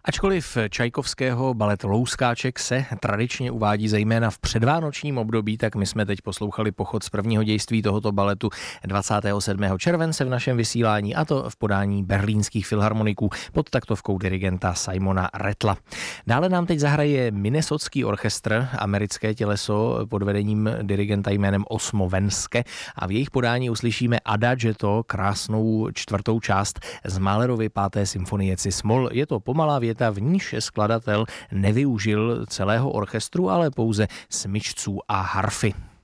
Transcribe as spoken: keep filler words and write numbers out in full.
Ačkoliv Čajkovského balet Louskáček se tradičně uvádí zejména v předvánočním období, tak my jsme teď poslouchali pochod z prvního dějství tohoto baletu dvacátého sedmého července v našem vysílání, a to v podání berlínských filharmoniků pod taktovkou dirigenta Simona Rattla. Dále nám teď zahraje Minnesotský orchestr, americké těleso pod vedením dirigenta jménem Osmo Venske, a v jejich podání uslyšíme Adagio, krásnou čtvrtou část z Mahlerovy páté symfonie Cis-moll. Je to pomalá věta, v níž skladatel nevyužil celého orchestru, ale pouze smyčců a harfy.